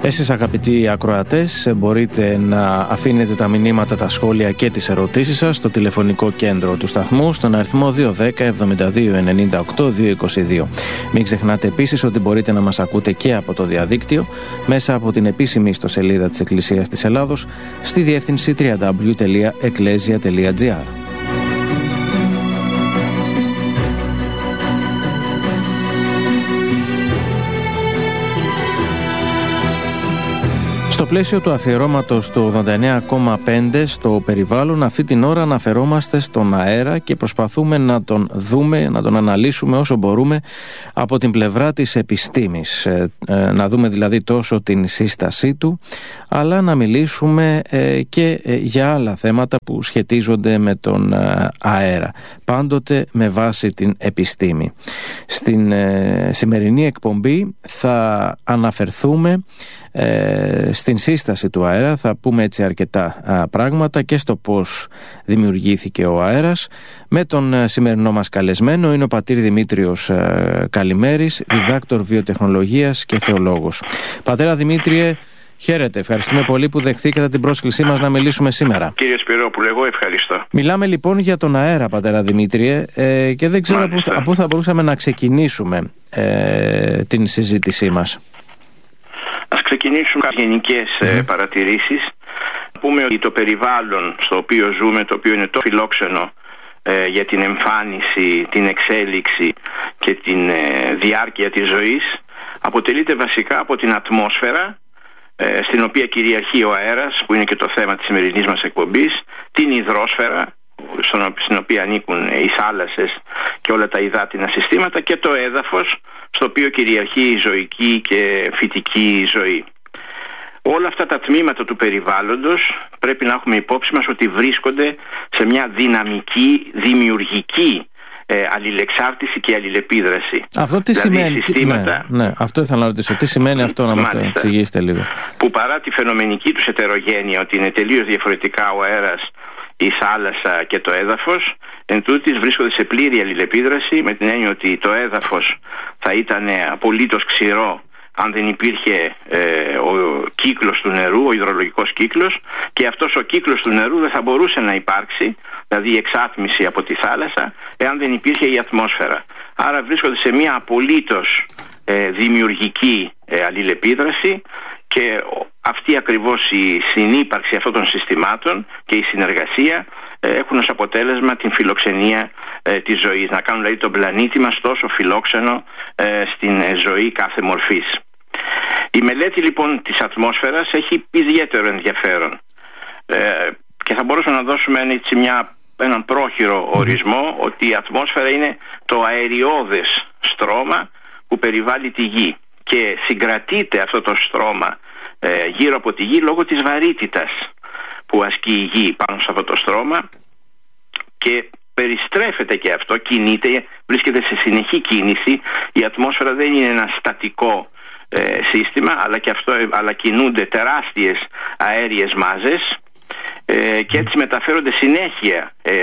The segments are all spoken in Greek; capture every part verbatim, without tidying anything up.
Εσείς αγαπητοί ακροατές μπορείτε να αφήνετε τα μηνύματα, τα σχόλια και τις ερωτήσεις σας στο τηλεφωνικό κέντρο του σταθμού στον αριθμό δύο ένα μηδέν εβδομήντα δύο ενενήντα οκτώ διακόσια είκοσι δύο. Μην ξεχνάτε επίσης ότι μπορείτε να μας ακούτε και από το διαδίκτυο μέσα από την επίσημη ιστοσελίδα της Εκκλησίας της Ελλάδος στη διεύθυνση double-u double-u double-u τελεία εκκλέσια τελεία τζι άρ. Στο πλαίσιο του αφιερώματος του ογδόντα εννέα κόμμα πέντε στο περιβάλλον, αυτή την ώρα αναφερόμαστε στον αέρα και προσπαθούμε να τον δούμε, να τον αναλύσουμε όσο μπορούμε από την πλευρά της επιστήμης. Ε, ε, να δούμε δηλαδή τόσο την σύστασή του, αλλά να μιλήσουμε ε, και ε, για άλλα θέματα που σχετίζονται με τον ε, αέρα. Πάντοτε με βάση την επιστήμη. Στην ε, σημερινή εκπομπή θα αναφερθούμε ε, στην σύσταση του αέρα, θα πούμε έτσι αρκετά α, πράγματα και στο πώς δημιουργήθηκε ο αέρας. Με τον α, σημερινό μας καλεσμένο είναι ο πατήρ Δημήτριος α, Καλημέρης, διδάκτορ βιοτεχνολογίας και θεολόγος. Πατέρα Δημήτριε, χαίρετε, ευχαριστούμε πολύ που δεχθήκατε την πρόσκλησή μας να μιλήσουμε σήμερα. Κύριε Σπυρόπουλε, εγώ ευχαριστώ. Μιλάμε λοιπόν για τον αέρα, πατέρα Δημήτριε, ε, και δεν ξέρω από θα, πού θα μπορούσαμε να ξεκινήσουμε ε, την συζήτησή μας. Ας ξεκινήσουμε κάποιες γενικές mm. παρατηρήσεις. Πούμε ότι το περιβάλλον στο οποίο ζούμε, το οποίο είναι το φιλόξενο ε, για την εμφάνιση, την εξέλιξη και την ε, διάρκεια της ζωής, αποτελείται βασικά από την ατμόσφαιρα, ε, στην οποία κυριαρχεί ο αέρας, που είναι και το θέμα της σημερινής μας εκπομπής, την υδρόσφαιρα, στην οποία ανήκουν οι θάλασσες και όλα τα υδάτινα συστήματα, και το έδαφος, στο οποίο κυριαρχεί η ζωική και φυτική ζωή. Όλα αυτά τα τμήματα του περιβάλλοντος πρέπει να έχουμε υπόψη μας ότι βρίσκονται σε μια δυναμική, δημιουργική ε, αλληλεξάρτηση και αλληλεπίδραση. Αυτό τι δηλαδή σημαίνει? Συστήματα, ναι, ναι, αυτό ήθελα να ρωτήσω. Τι σημαίνει αυτό, να μας το εξηγήσετε λίγο? Που παρά τη φαινομενική τους ετερογένεια, ότι είναι τελείως διαφορετικά ο αέρας, η θάλασσα και το έδαφος, εν τούτης βρίσκονται σε πλήρη αλληλεπίδραση, με την έννοια ότι το έδαφος θα ήταν απολύτως ξηρό αν δεν υπήρχε ε, ο κύκλος του νερού, ο υδρολογικός κύκλος, και αυτός ο κύκλος του νερού δεν θα μπορούσε να υπάρξει, δηλαδή η εξάτμιση από τη θάλασσα, εάν δεν υπήρχε η ατμόσφαιρα. Άρα βρίσκονται σε μια απολύτως ε, δημιουργική ε, αλληλεπίδραση, και αυτή ακριβώς η συνύπαρξη αυτών των συστημάτων και η συνεργασία ε, έχουν ως αποτέλεσμα την φιλοξενία ε, της ζωής, να κάνουν δηλαδή τον πλανήτη μας τόσο φιλόξενο ε, στην ε, ζωή κάθε μορφής. Η μελέτη λοιπόν της ατμόσφαιρας έχει ιδιαίτερο ενδιαφέρον ε, και θα μπορούσαμε να δώσουμε έτσι μια, έναν πρόχειρο ορισμό, ότι η ατμόσφαιρα είναι το αεριώδες στρώμα που περιβάλλει τη γη, και συγκρατείται αυτό το στρώμα ε, γύρω από τη γη λόγω της βαρύτητας που ασκεί η γη πάνω σε αυτό το στρώμα, και περιστρέφεται και αυτό, κινείται, βρίσκεται σε συνεχή κίνηση. Η ατμόσφαιρα δεν είναι ένα στατικό ε, σύστημα, αλλά, και αυτό, αλλά κινούνται τεράστιες αέριες μάζες, ε, και έτσι μεταφέρονται συνέχεια ε,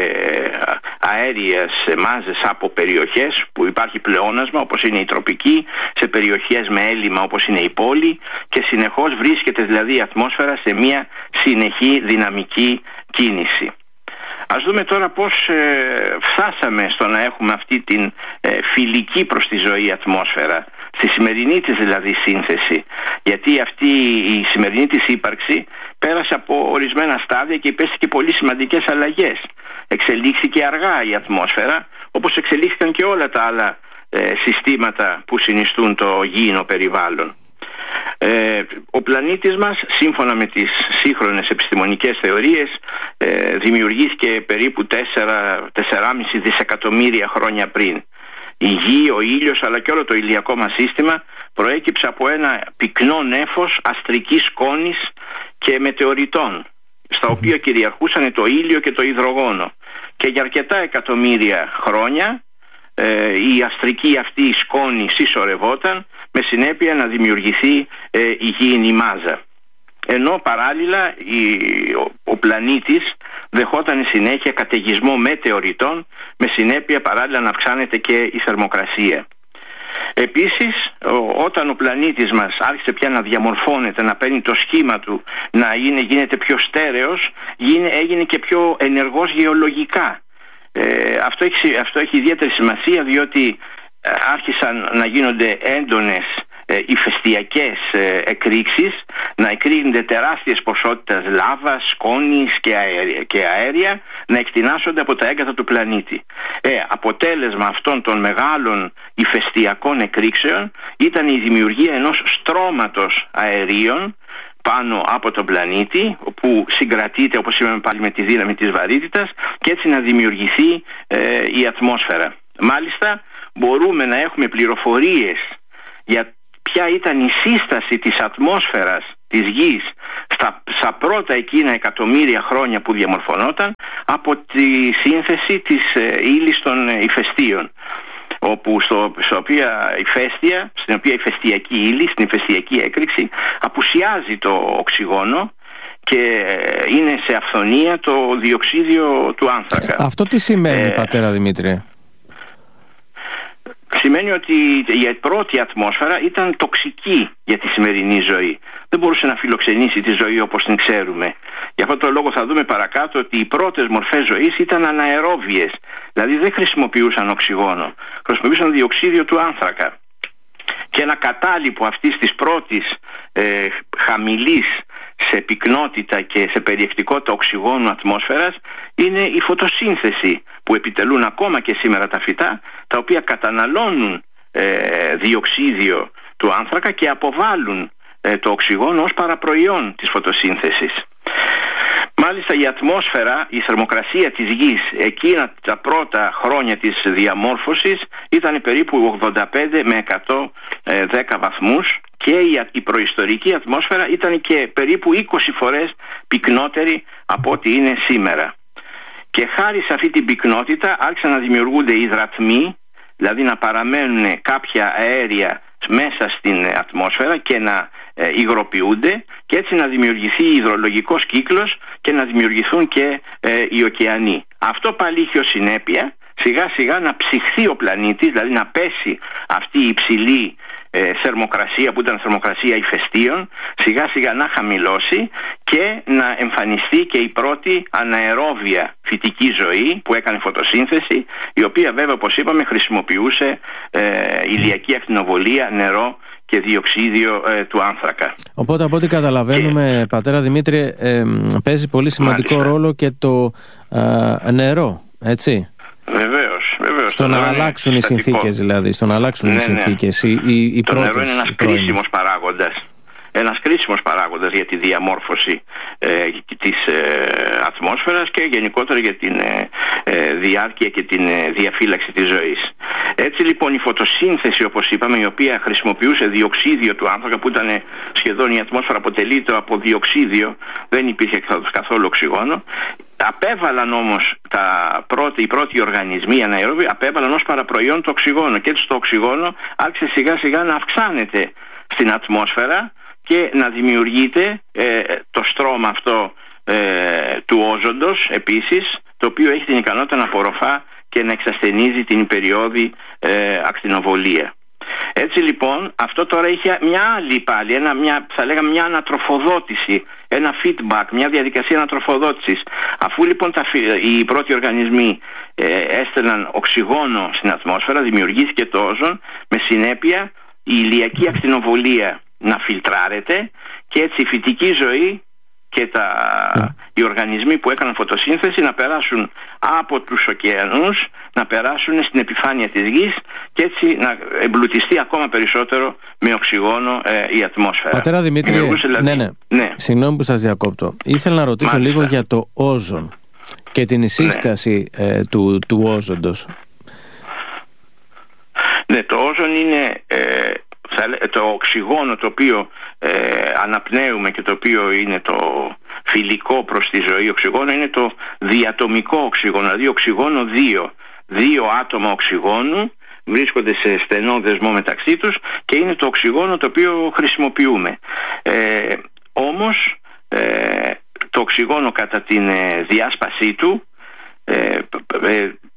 αέριες μάζες από περιοχές που υπάρχει πλεόνασμα, όπως είναι η τροπική, σε περιοχές με έλλειμμα όπως είναι η πόλη, και συνεχώς βρίσκεται δηλαδή η ατμόσφαιρα σε μια συνεχή δυναμική κίνηση. Ας δούμε τώρα πώς ε, φτάσαμε στο να έχουμε αυτή την ε, φιλική προς τη ζωή ατμόσφαιρα, στη σημερινή της δηλαδή σύνθεση, γιατί αυτή η σημερινή της ύπαρξη πέρασε από ορισμένα στάδια και υπέστη πολύ σημαντικές αλλαγές. Εξελίχθηκε αργά η ατμόσφαιρα, όπως εξελίχθηκαν και όλα τα άλλα ε, συστήματα που συνιστούν το γήινο περιβάλλον. Ε, ο πλανήτης μας, σύμφωνα με τις σύγχρονες επιστημονικές θεωρίες, ε, δημιουργήθηκε περίπου τέσσερα με τέσσερα κόμμα πέντε δισεκατομμύρια χρόνια πριν. Η Γη, ο ήλιος αλλά και όλο το ηλιακό μας σύστημα προέκυψε από ένα πυκνό νέφος αστρικής σκόνης και μετεωριτών, στα οποία κυριαρχούσαν το ήλιο και το υδρογόνο, και για αρκετά εκατομμύρια χρόνια ε, η αστρική αυτή σκόνη συσσωρευόταν, με συνέπεια να δημιουργηθεί ε, η γήινη μάζα. Ενώ παράλληλα η, ο, ο πλανήτης δεχόταν συνέχεια καταιγισμό μετεωριτών, με συνέπεια παράλληλα να αυξάνεται και η θερμοκρασία. Επίσης, όταν ο πλανήτης μας άρχισε πια να διαμορφώνεται, να παίρνει το σχήμα του, να είναι, γίνεται πιο στέρεος, έγινε και πιο ενεργός γεωλογικά. Ε, αυτό, έχει, αυτό έχει ιδιαίτερη σημασία, διότι άρχισαν να γίνονται έντονες ε, ηφαιστειακές ε, εκρήξεις, να εκρήγνεται τεράστιες ποσότητες λάβας, σκόνης και αέρια, και αέρια να εκτινάσσονται από τα έγκατα του πλανήτη. Ε, αποτέλεσμα αυτών των μεγάλων ηφαιστειακών εκρήξεων ήταν η δημιουργία ενός στρώματος αερίων πάνω από τον πλανήτη, που συγκρατείται, όπως είπαμε πάλι, με τη δύναμη της βαρύτητας, και έτσι να δημιουργηθεί ε, η ατμόσφαιρα. Μάλιστα μπορούμε να έχουμε πληροφορίες για ποια ήταν η σύσταση της ατμόσφαιρας της Γης στα, στα πρώτα εκείνα εκατομμύρια χρόνια που διαμορφωνόταν από τη σύνθεση της ε, ύλης των ε, ηφαιστείων, όπου στο, στο οποία ηφαίστεια, στην οποία ηφαιστειακή ύλη, στην ηφαιστειακή έκρηξη, απουσιάζει το οξυγόνο και είναι σε αυθονία το διοξίδιο του άνθρακα. Αυτό τι σημαίνει, ε, πατέρα Δημήτρη? Σημαίνει ότι η πρώτη ατμόσφαιρα ήταν τοξική για τη σημερινή ζωή. Δεν μπορούσε να φιλοξενήσει τη ζωή όπως την ξέρουμε. Γι' αυτό το λόγο θα δούμε παρακάτω ότι οι πρώτες μορφές ζωής ήταν αναερόβιες. Δηλαδή δεν χρησιμοποιούσαν οξυγόνο, χρησιμοποιούσαν διοξίδιο του άνθρακα. Και ένα κατάλοιπο αυτής της πρώτης ε, χαμηλής σε πυκνότητα και σε περιεκτικότητα οξυγόνου ατμόσφαιρας είναι η φωτοσύνθεση, που επιτελούν ακόμα και σήμερα τα φυτά, τα οποία καταναλώνουν ε, διοξίδιο του άνθρακα και αποβάλλουν ε, το οξυγόνο ως παραπροϊόν της φωτοσύνθεσης. Μάλιστα η ατμόσφαιρα, η θερμοκρασία της Γης εκείνα τα πρώτα χρόνια της διαμόρφωσης ήταν περίπου ογδόντα πέντε με εκατόν δέκα βαθμούς, και η προϊστορική ατμόσφαιρα ήταν και περίπου είκοσι φορές πυκνότερη από ό,τι είναι σήμερα. Και χάρη σε αυτή την πυκνότητα άρχισαν να δημιουργούνται υδρατμοί, δηλαδή να παραμένουν κάποια αέρια μέσα στην ατμόσφαιρα και να ε, υγροποιούνται, και έτσι να δημιουργηθεί υδρολογικός κύκλος και να δημιουργηθούν και ε, οι ωκεανοί. Αυτό πάλι είχε ως συνέπεια σιγά σιγά να ψυχθεί ο πλανήτης, δηλαδή να πέσει αυτή η υψηλή ε, θερμοκρασία που ήταν θερμοκρασία ηφαιστείων, σιγά σιγά να χαμηλώσει και να εμφανιστεί και η πρώτη αναερόβια φυτική ζωή που έκανε φωτοσύνθεση, η οποία βέβαια, όπως είπαμε, χρησιμοποιούσε ε, ηλιακή ακτινοβολία, νερό και διοξίδιο ε, του άνθρακα. Οπότε από ό,τι καταλαβαίνουμε, και... πατέρα Δημήτρη, ε, παίζει πολύ σημαντικό Μάλιστα. ρόλο και το ε, νερό, έτσι? Βεβαίως, βεβαίως. Στο να αλλάξουν οι συνθήκες, δηλαδή, στο να αλλάξουν ναι, οι συνθήκες. Ναι. Οι, οι, οι το νερό είναι ένας κρίσιμος παράγοντας. Ένας κρίσιμος παράγοντας για τη διαμόρφωση ε, της ε, ατμόσφαιρας και γενικότερα για την ε, ε, διάρκεια και την ε, διαφύλαξη της ζωής. Έτσι λοιπόν η φωτοσύνθεση, όπως είπαμε, η οποία χρησιμοποιούσε διοξίδιο του άνθρακα, που ήταν ε, σχεδόν η ατμόσφαιρα αποτελείται από διοξίδιο, δεν υπήρχε καθόλου οξυγόνο. Απέβαλαν όμως τα πρώτη, οι πρώτοι οργανισμοί αναερόβιοι, απέβαλαν ως παραπροϊόν το οξυγόνο, και έτσι το οξυγόνο άρχισε σιγά σιγά να αυξάνεται στην ατμόσφαιρα και να δημιουργείται ε, το στρώμα αυτό ε, του όζοντος επίσης, το οποίο έχει την ικανότητα να απορροφά και να εξασθενίζει την υπεριώδη ε, ακτινοβολία. Έτσι λοιπόν αυτό τώρα είχε μια άλλη πάλι, ένα, μια, θα λέγαμε μια ανατροφοδότηση, ένα feedback, μια διαδικασία ανατροφοδότησης. Αφού λοιπόν τα, οι πρώτοι οργανισμοί ε, έστελναν οξυγόνο στην ατμόσφαιρα, δημιουργήθηκε το όζον, με συνέπεια η ηλιακή ακτινοβολία να φιλτράρεται, και έτσι η φυτική ζωή και τα, yeah. οι οργανισμοί που έκαναν φωτοσύνθεση να περάσουν από τους ωκεανούς, να περάσουν στην επιφάνεια της Γης, και έτσι να εμπλουτιστεί ακόμα περισσότερο με οξυγόνο ε, η ατμόσφαιρα. Πατέρα Δημήτρη, δηλαδή... ναι, ναι. ναι. Συγγνώμη που σας διακόπτω. Ήθελα να ρωτήσω Μάλιστα. λίγο για το όζον και την σύσταση ναι. ε, του, του όζοντος. Ναι, το όζον είναι... Ε, το οξυγόνο το οποίο ε, αναπνέουμε και το οποίο είναι το φιλικό προς τη ζωή οξυγόνο, είναι το διατομικό οξυγόνο, δηλαδή οξυγόνο δύο. Δύο άτομα οξυγόνου βρίσκονται σε στενό δεσμό μεταξύ τους και είναι το οξυγόνο το οποίο χρησιμοποιούμε. Ε, όμως ε, το οξυγόνο κατά την ε, διάσπασή του ε, ε,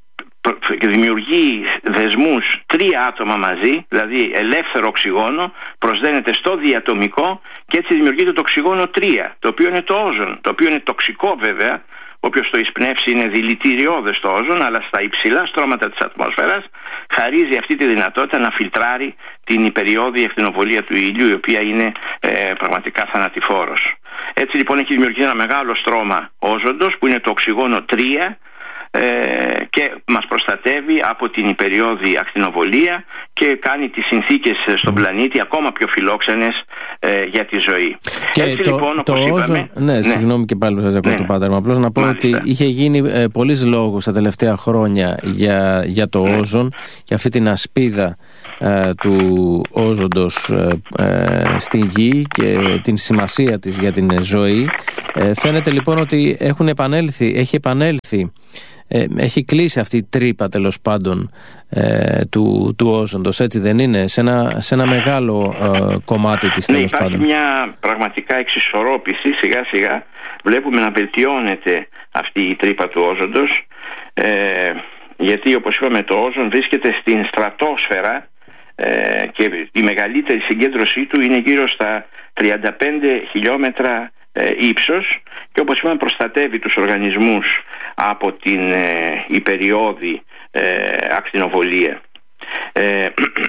δημιουργεί δεσμούς τρία άτομα μαζί, δηλαδή ελεύθερο οξυγόνο προσδένεται στο διατομικό και έτσι δημιουργείται το οξυγόνο τρία, το οποίο είναι το όζον, το οποίο είναι τοξικό βέβαια. Όποιος το εισπνεύσει είναι δηλητηριώδες το όζον, αλλά στα υψηλά στρώματα της ατμόσφαιρας χαρίζει αυτή τη δυνατότητα να φιλτράρει την υπεριώδη ακτινοβολία του ήλιου, η οποία είναι ε, πραγματικά θανατηφόρος. Έτσι λοιπόν έχει δημιουργηθεί ένα μεγάλο στρώμα όζοντος που είναι το οξυγόνο τρία και μας προστατεύει από την υπεριώδη ακτινοβολία και κάνει τις συνθήκες στον πλανήτη ακόμα πιο φιλόξενες ε, για τη ζωή. Και έτσι το, λοιπόν όπως το είπαμε όζον, ναι, ναι, συγγνώμη και πάλι που σας διακόπτω, ναι, Πάτερ μου, απλώς να πω Μάλιστα. ότι είχε γίνει ε, πολλής λόγος τα τελευταία χρόνια για, για το ναι. όζον, για αυτή την ασπίδα ε, του όζοντος ε, ε, στην γη και την σημασία της για την ζωή. Ε, φαίνεται λοιπόν ότι έχουν επανέλθει, έχει επανέλθει Ε, έχει κλείσει αυτή η τρύπα τέλος πάντων ε, του, του όζοντος, έτσι δεν είναι, σε ένα, σε ένα μεγάλο ε, κομμάτι της τέλος ναι, πάντων. Υπάρχει μια πραγματικά εξισορρόπηση, σιγά σιγά βλέπουμε να βελτιώνεται αυτή η τρύπα του όζοντος ε, γιατί όπως είπαμε το όζον βρίσκεται στην στρατόσφαιρα ε, και η μεγαλύτερη συγκέντρωσή του είναι γύρω στα τριάντα πέντε χιλιόμετρα ε, ύψος και όπως είπαμε προστατεύει τους οργανισμούς από την ε, υπεριώδη ε, ακτινοβολία. Ε,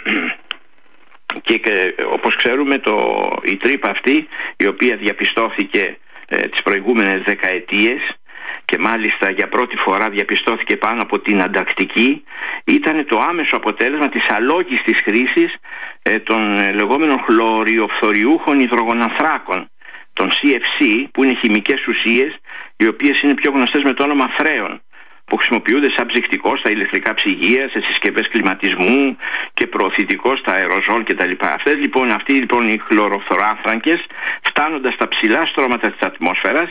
και ε, όπως ξέρουμε το, η τρύπα αυτή η οποία διαπιστώθηκε ε, τις προηγούμενες δεκαετίες και μάλιστα για πρώτη φορά διαπιστώθηκε πάνω από την Ανταρκτική ήταν το άμεσο αποτέλεσμα της αλόγιστης χρήσης ε, των ε, λεγόμενων χλωριοφθοριούχων υδρογονανθράκων, των σι εφ σι, που είναι χημικές ουσίες οι οποίες είναι πιο γνωστές με το όνομα φρέων, που χρησιμοποιούνται σαν ψυκτικό στα ηλεκτρικά ψυγεία, σε συσκευές κλιματισμού και προωθητικό στα αεροζόλ κτλ. Αυτές λοιπόν, αυτοί λοιπόν οι χλωροφθοράνθρακες φτάνοντας στα ψηλά στρώματα της ατμόσφαιρας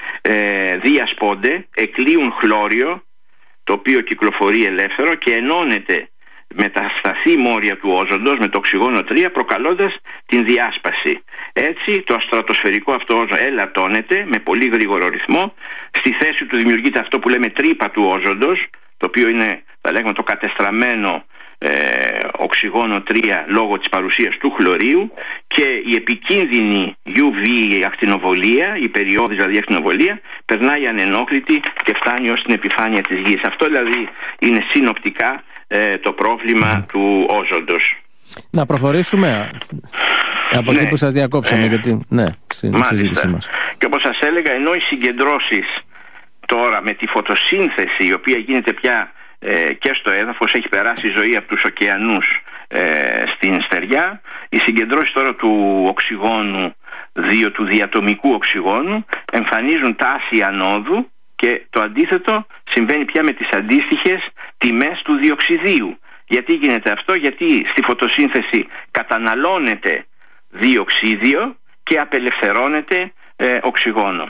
ε, διασπώνται, εκλείουν χλώριο το οποίο κυκλοφορεί ελεύθερο και ενώνεται με τα σταθή μόρια του όζοντος, με το οξυγόνο τρία, προκαλώντας την διάσπαση. Έτσι το αστρατοσφαιρικό αυτό όζον ελαττώνεται με πολύ γρήγορο ρυθμό. Στη θέση του δημιουργείται αυτό που λέμε τρύπα του όζοντος, το οποίο είναι, θα λέγαμε, το κατεστραμμένο ε, οξυγόνο τρία λόγω της παρουσίας του χλωρίου, και η επικίνδυνη γιου βι ακτινοβολία, η περιόδης δηλαδή ακτινοβολία, περνάει ανενόχλητη και φτάνει ως την επιφάνεια της γης. Αυτό δηλαδή είναι συνοπτικά ε, το πρόβλημα mm. του όζοντος. Να προχωρήσουμε από ναι. εκεί που σας διακόψαμε, ε, γιατί ναι, στην συζήτησή μας. Και όπως σας έλεγα, ενώ οι συγκεντρώσεις τώρα με τη φωτοσύνθεση, η οποία γίνεται πια ε, και στο έδαφος, έχει περάσει η ζωή από τους ωκεανούς ε, στην στεριά, οι συγκεντρώσεις τώρα του οξυγόνου δύο, του διατομικού οξυγόνου, εμφανίζουν τάση ανόδου, και το αντίθετο συμβαίνει πια με τις αντίστοιχες τιμές του διοξιδίου. Γιατί γίνεται αυτό? Γιατί στη φωτοσύνθεση καταναλώνεται διοξίδιο και απελευθερώνεται ε, οξυγόνο.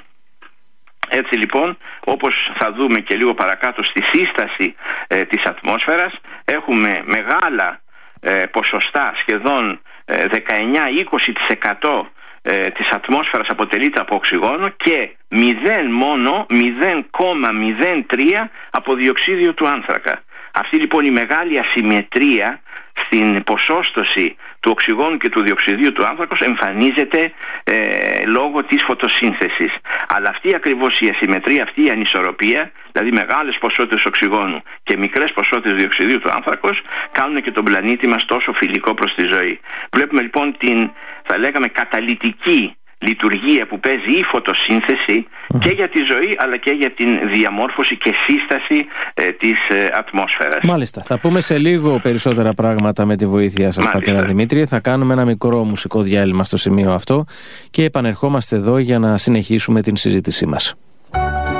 Έτσι λοιπόν, όπως θα δούμε και λίγο παρακάτω στη σύσταση ε, της ατμόσφαιρας, έχουμε μεγάλα ε, ποσοστά, σχεδόν ε, δεκαεννιά με είκοσι τοις εκατό ε, της ατμόσφαιρας αποτελείται από οξυγόνο και μηδέν μόνο, μηδέν κόμμα μηδέν τρία από διοξίδιο του άνθρακα. Αυτή λοιπόν η μεγάλη ασυμμετρία στην ποσόστοση του οξυγόνου και του διοξιδίου του άνθρακος εμφανίζεται ε, λόγω της φωτοσύνθεσης. Αλλά αυτή ακριβώς η ασυμμετρία, αυτή η ανισορροπία, δηλαδή μεγάλες ποσότητες οξυγόνου και μικρές ποσότητες διοξιδίου του άνθρακος, κάνουν και τον πλανήτη μας τόσο φιλικό προς τη ζωή. Βλέπουμε λοιπόν την, θα λέγαμε, καταλυτική λειτουργία που παίζει η φωτοσύνθεση mm. και για τη ζωή αλλά και για την διαμόρφωση και σύσταση ε, της ε, ατμόσφαιρας. Μάλιστα. Θα πούμε σε λίγο περισσότερα πράγματα με τη βοήθειά σας, Μάλιστα. πατέρα Δημήτρη. Θα κάνουμε ένα μικρό μουσικό διάλειμμα στο σημείο αυτό και επανερχόμαστε εδώ για να συνεχίσουμε την συζήτησή μας.